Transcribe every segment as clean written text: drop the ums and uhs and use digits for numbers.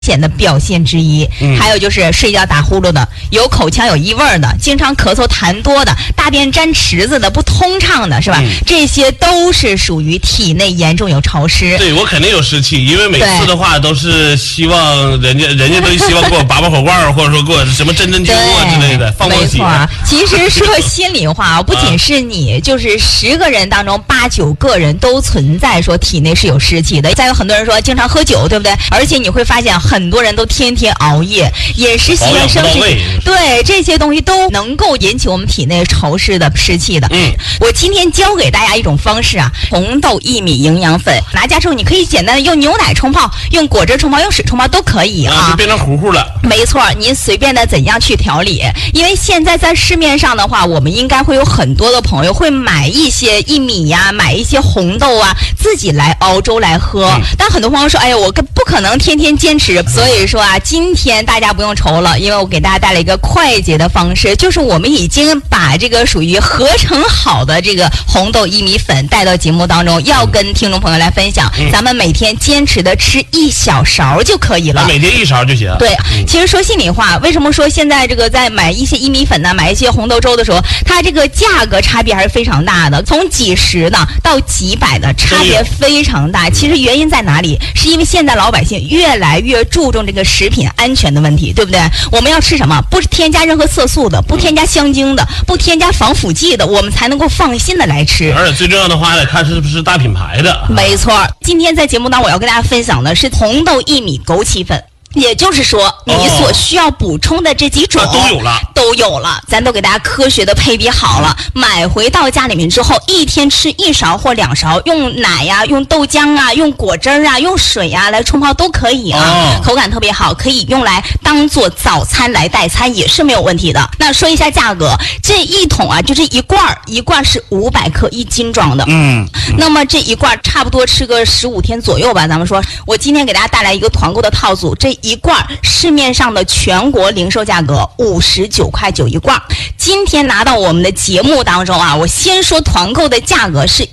显的表现之一。还有就是睡觉打呼噜的，有口腔有异味的，经常咳嗽痰多的，大便沾池子的，不通畅的，是吧？这些都是属于体内严重有潮湿。 对，我肯定有湿气，因为每次的话都是希望人家都希望给我拔火罐，或者说给我什么针灸啊之类的，放光血。 其实说心里话，不仅是你，就是10个人当中8、9个人都存在说体内是有湿气的。再有很多人说经常喝酒，对不对？而且你会发现很多人都天天熬夜，饮食习惯、生活，对这些东西都能够引起我们体内潮湿的湿气的。我今天教给大家一种方式啊，红豆薏米营养粉，拿家之后你可以简单的用牛奶冲泡，用果汁冲泡，用水冲泡都可以啊， 就变成糊糊了。 没错，您随便的怎样去调理，因为现在在市面上的话，我们应该会有很多的朋友会买一些薏米呀，买一些红豆啊，自己来熬粥来喝。但很多朋友说，哎呀，我不可能天天坚持，所以说啊，今天大家不用愁了，因为我给大家带来一个快捷的方式，就是我们已经把这个属于合成好的这个红豆薏米粉带到节目当中，要跟听众朋友来分享。咱们每天坚持的吃1小勺就可以了， 每天1勺就行。 对，其实说心里话，为什么说现在这个在买一些薏米粉呢，买一些红豆粥的时候，它这个价格差别还是非常大的，从几十呢到几百的差别非常大。其实原因在哪里？是因为现在老百姓越来越注重这个食品安全的问题，对不对？我们要吃什么？不添加任何色素的，不添加香精的，不添加防腐剂的，我们才能够放心的来吃。 而且最重要的话得看是不是大品牌的。 没错，今天在节目当中我要跟大家分享的是红豆薏米枸杞粉。也就是说，你所需要补充的这几种都有了，咱都给大家科学的配比好了。买回到家里面之后，一天吃1勺或2勺，用奶呀、用豆浆啊、用果汁啊、用水啊来冲泡都可以啊，口感特别好，可以用来当做早餐来代餐也是没有问题的。那说一下价格，这一桶啊，就这一罐是500克1斤装的，那么这一罐差不多吃个15天左右吧。咱们说，我今天给大家带来一个团购的套组，这一罐市面上的全国零售价格59.9块一罐，今天拿到我们的节目当中啊，我先说团购的价格是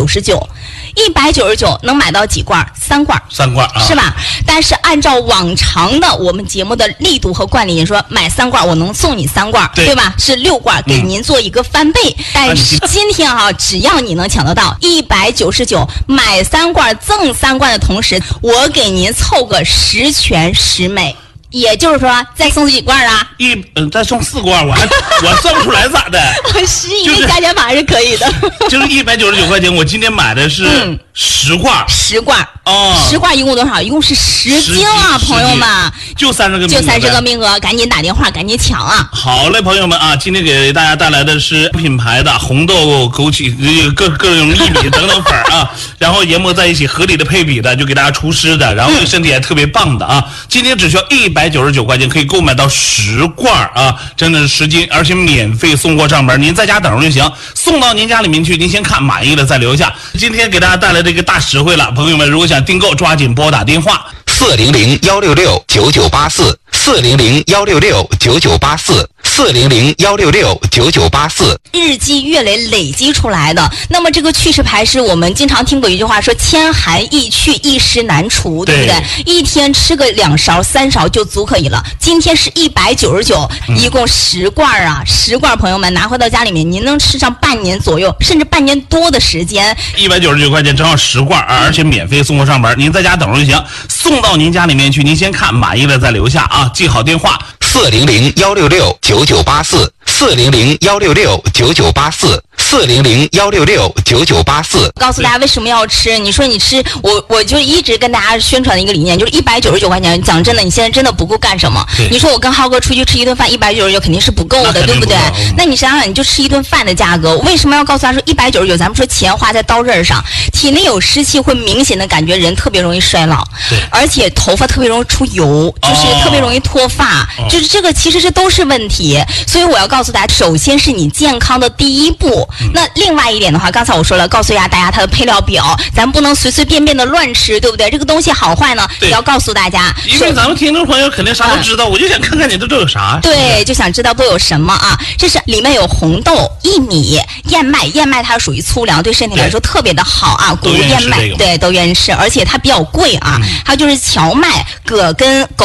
199能买到几罐？3罐啊，是吧？但是按照往常的我们节目的力度和惯例，你说买3罐我能送你3罐，对吧？是6罐，给您做一个翻倍。但是今天啊，只要你能抢得到199，买3罐赠3罐的同时，我给您凑个10全10美。也就是说，再送几罐啊？ 再送4罐，我算不出来咋的？ 我11个加减法是可以的。 就是199块钱，我今天买的是10罐 ，10罐10罐一共多少？一共是10斤啊，朋友们， 就30个名额，赶紧打电话，赶紧抢啊！ 好嘞，朋友们啊，今天给大家带来的是品牌的红豆、枸杞各种薏米等等粉啊，然后研磨在一起，合理的配比的，就给大家除湿的，然后对身体还特别棒的啊！今天只需要199块钱可以购买到10罐啊，真的是10斤，而且免费送货上门，您在家等着就行，送到您家里面去，您先看满意了再留下。今天给大家带来这个大实惠了，朋友们如果想订购，抓紧拨打电话 400-166-9984，400-166-9984，400-166-9984，日积月累积出来的。那么这个祛湿牌是我们经常听过一句话说，千寒易去，一湿难除，对不对？一天吃个2勺3勺就足可以了。今天是199，一共10罐啊，10罐朋友们拿回到家里面，您能吃上半年左右，甚至半年多的时间。 199块钱正好10罐啊，而且免费送货上门，您在家等着就行，送到您家里面去，您先看满意了再留下啊，记好电话 400-166-9984，400-166-9984，400-166-9984。告诉大家为什么要吃？你说你吃，我就一直跟大家宣传的一个理念，就是199块钱。讲真的，你现在真的不够干什么？你说我跟浩哥出去吃一顿饭，199肯定是不够的，对不对？那你想想，你就吃一顿饭的价格，为什么要告诉他说199？咱们说钱花在刀刃上，体内有湿气会明显的感觉人特别容易衰老，而且头发特别容易出油，就是特别容易脱发，就是这个其实这都是问题。所以我要告诉大家，首先是你健康的第一步， 那另外一点的话，刚才我说了，告诉一下大家它的配料表，咱不能随随便便的乱吃，对不对？这个东西好坏呢，也要告诉大家。 因为咱们听众朋友肯定啥都知道，我就想看看你这都有啥。 对，就想知道都有什么啊？这是里面有红豆、薏米、燕麦，燕麦它属于粗粮，对身体来说特别的好啊。谷物燕麦，对，都愿意吃，而且它比较贵啊。还有就是荞麦、葛根、